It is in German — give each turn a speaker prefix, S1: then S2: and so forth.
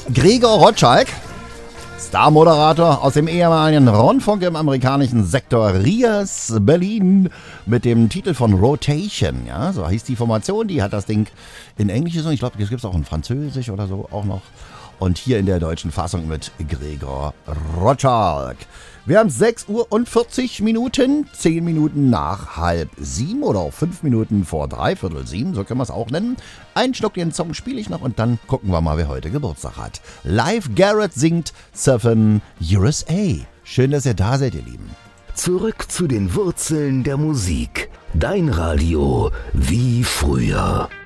S1: Gregor Rotschalk, Star-Moderator aus dem ehemaligen Rundfunk im amerikanischen Sektor Rias, Berlin, mit dem Titel von Rotation, ja, so hieß die Formation, die hat das Ding in Englisch gesungen, ich glaube, das gibt es auch in Französisch oder so auch noch, und hier in der deutschen Fassung mit Gregor Rotschalk. Wir haben 6 Uhr und 40 Minuten, 10 Minuten nach 6:30 oder auch 5 Minuten vor 6:45, so können wir es auch nennen. Einen Schluck den Song spiele ich noch und dann gucken wir mal, wer heute Geburtstag hat. Live Garrett singt Surfin' USA. Schön, dass ihr da seid, ihr Lieben.
S2: Zurück zu den Wurzeln der Musik. Dein Radio wie früher.